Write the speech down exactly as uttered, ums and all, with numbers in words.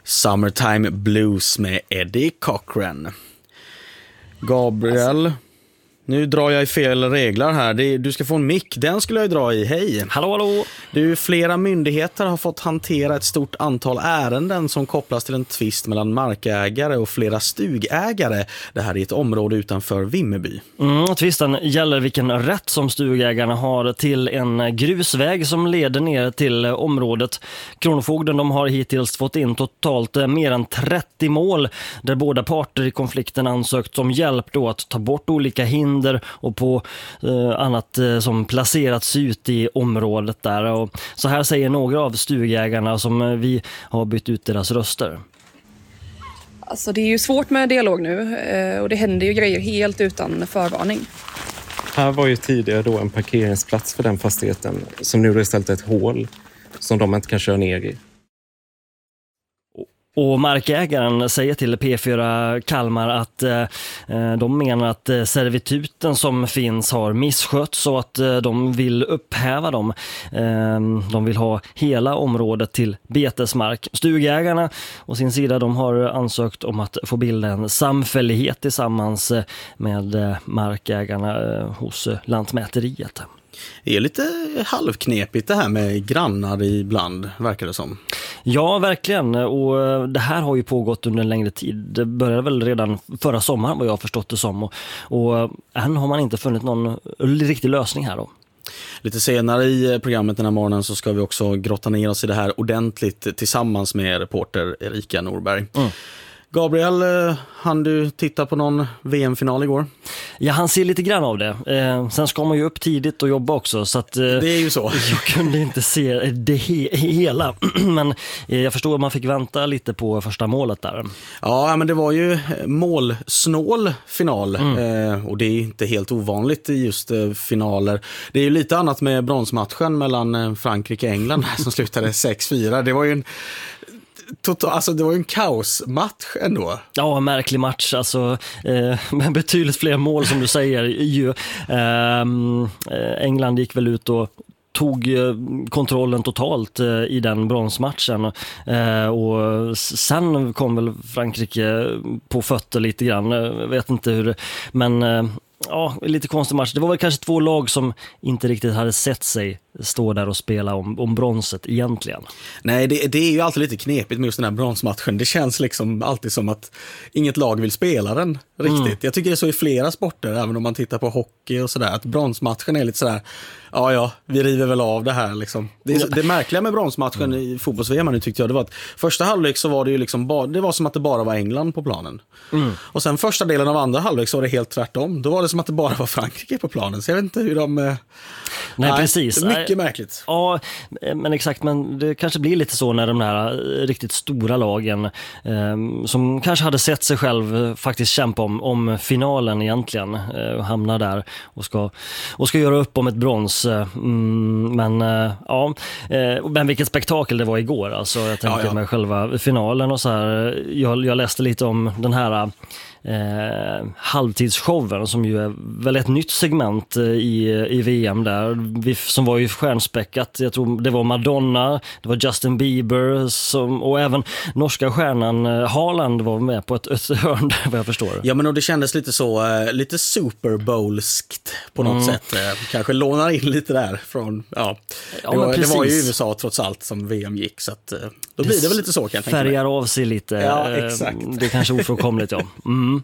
Summertime Blues med Eddie Cochran. Gabriel, nu drar jag i fel regler här. Det, du ska få en mick, den skulle jag dra i. Hej! Hallå, hallå! Du, flera myndigheter har fått hantera ett stort antal ärenden som kopplas till en tvist mellan markägare och flera stugägare. Det här är ett område utanför Vimmerby. Mm, tvisten gäller vilken rätt som stugägarna har till en grusväg som leder ner till området. Kronofogden de har hittills fått in totalt mer än trettio mål där båda parter i konflikten ansökt om hjälp då att ta bort olika hinder och på eh, annat eh, som placerats ut i området där. Och så här säger några av stugägarna som eh, vi har bytt ut deras röster. Alltså det är ju svårt med dialog nu eh, och det händer ju grejer helt utan förvarning. Här var ju tidigare då en parkeringsplats för den fastigheten som nu är istället ett hål som de inte kan köra ner i. Och markägaren säger till P fyra Kalmar att eh, de menar att eh, servituten som finns har misskötts och att eh, de vill upphäva dem. Eh, de vill ha hela området till betesmark. Stugägarna och sin sida de har ansökt om att få bilda en samfällighet tillsammans med eh, markägarna eh, hos eh, Lantmäteriet. Det är lite halvknepigt det här med grannar ibland, verkar det som. Ja, verkligen. Och det här har ju pågått under en längre tid. Det började väl redan förra sommaren vad jag har förstått det som. Och, och än har man inte funnit någon riktig lösning här då. Lite senare i programmet den här morgonen så ska vi också grotta ner oss i det här ordentligt tillsammans med reporter Erika Norberg. Mm. Gabriel, hann du titta på någon V M-final igår? Ja, han ser lite grann av det. Eh, sen ska man ju upp tidigt och jobba också. Så att, eh, det är ju så. Jag kunde inte se det he- hela. Men eh, jag förstår att man fick vänta lite på första målet där. Ja, men det var ju målsnål final. Mm. Eh, och det är inte helt ovanligt i just eh, finaler. Det är ju lite annat med bronsmatchen mellan Frankrike och England som slutade sex fyra. Det var ju en... Total, alltså det var ju en kaosmatch ändå. Ja, en märklig match. Alltså, eh, med betydligt fler mål som du säger. Ju. Eh, England gick väl ut och tog kontrollen totalt eh, i den bronsmatchen. Eh, och sen kom väl Frankrike på fötter lite grann. Jag vet inte hur det... Men... Eh, Ja, lite konstig match. Det var väl kanske två lag som inte riktigt hade sett sig stå där och spela om, om bronset egentligen. Nej, det, det är ju alltid lite knepigt med just den här bronsmatchen. Det känns liksom alltid som att inget lag vill spela den riktigt. Mm. Jag tycker det är så i flera sporter, även om man tittar på hockey och sådär, att bronsmatchen är lite sådär, ja ja, vi river väl av det här liksom. Det, är, det märkliga med bronsmatchen mm. i fotbolls-V M nu tyckte jag, det var att första halvlek så var det ju liksom, bara, det var som att det bara var England på planen. Mm. Och sen första delen av andra halvlek så var det helt tvärtom. Då var det som att det bara var Frankrike på planen. Så jag vet inte hur de... Nej, Nej precis. Mycket märkligt. Ja, men exakt. Men det kanske blir lite så när de här riktigt stora lagen eh, som kanske hade sett sig själv faktiskt kämpa om, om finalen egentligen eh, hamnar där och ska, och ska göra upp om ett brons. Mm, men eh, ja, eh, men vilket spektakel det var igår. Alltså, jag tänker ja, ja. med själva finalen och så här. Jag, jag läste lite om den här Eh, halvtidsshowen som ju är väl ett nytt segment eh, i, i V M där, vi, som var ju stjärnspäckat. Jag tror det var Madonna, det var Justin Bieber som, och även norska stjärnan eh, Haaland var med på ett, ett hörn vad jag förstår. Ja, men och det kändes lite så eh, lite Super Bowl-skt på något mm. sätt. Eh, kanske lånar in lite där från, ja, ja det, var, det var ju U S A trots allt som V M gick, så att, eh, då blir det, det väl lite så kan jag tänka mig. Färgar av sig lite. Ja, exakt. Det är kanske ofrånkomligt, ja. Mm.